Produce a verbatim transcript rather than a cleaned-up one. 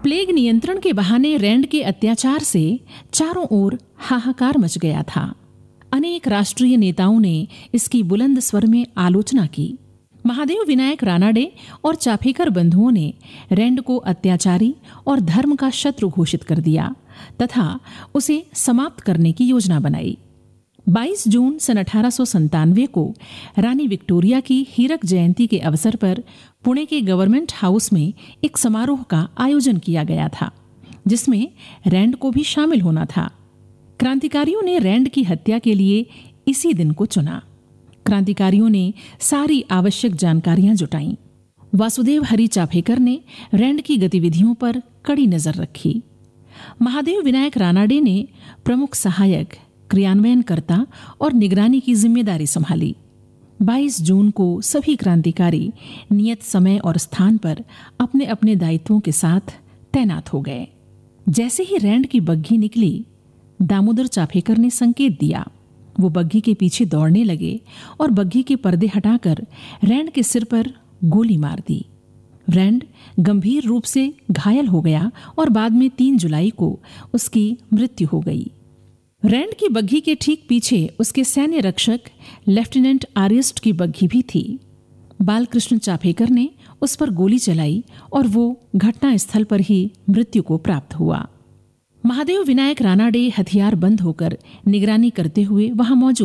Plague नियंत्रण के बहाने रैंड के अत्याचार से चारों ओर हाहाकार मच गया था। अनेक राष्ट्रीय नेताओं ने इसकी बुलंद स्वर में आलोचना की। महादेव विनायक रानाडे और चाफेकर बंधुओं ने रैंड को अत्याचारी और धर्म का शत्रु घोषित कर दिया तथा उसे समाप्त करने की योजना बनाई। बाईस जून सन अठारह सौ संतानवे को रानी विक्टोरिया की हीरक जयंती के अवसर पर पुणे के गवर्नमेंट हाउस में एक समारोह का आयोजन किया गया था, जिसमें रैंड को भी शामिल होना था। क्रांतिकारियों ने रैंड की हत्या के लिए इसी दिन को चुना। क्रांतिकारियों ने सारी आवश्यक जानकारियां जुटाईं। वासुदेव हरि चाफेकर ने रैंड की गतिविधियों पर कड़ी नजर रखी। महादेव विनायक रानाडे ने प्रमुख सहायक, क्रियान्वयनकर्ता और निगरानी की जिम्मेदारी संभाली। बाईस जून को सभी क्रांतिकारी नियत समय और स्थान पर अपने अपने दायित्वों के साथ तैनात हो गए। जैसे ही रैंड की बग्घी निकली, दामोदर चाफेकर ने संकेत दिया। वो बग्घी के पीछे दौड़ने लगे और बग्घी के पर्दे हटाकर रैंड के सिर पर गोली मार दी। रैंड गंभीर रूप से घायल हो गया और बाद में तीन जुलाई को उसकी मृत्यु हो गई। रैंड की बग्घी के ठीक पीछे उसके सैन्य रक्षक लेफ्टिनेंट आर्यस्ट की बग्घी भी थी। बालकृष्ण चाफेकर ने उस पर गोली चलाई और वो घटना स्थल पर ही मृत्यु को प्राप्त हुआ। महादेव विनायक रानाडे हथियार बंद होकर निगरानी करते हुए वहां मौजूद